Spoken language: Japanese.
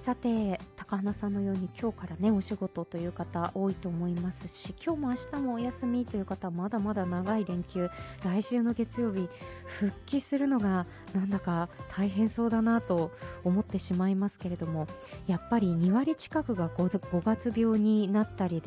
さて高花さんのように今日からねお仕事という方多いと思いますし、今日も明日もお休みという方はまだまだ長い連休、来週の月曜日復帰するのがなんだか大変そうだなと思ってしまいますけれども、やっぱり2割近くが5月病になったり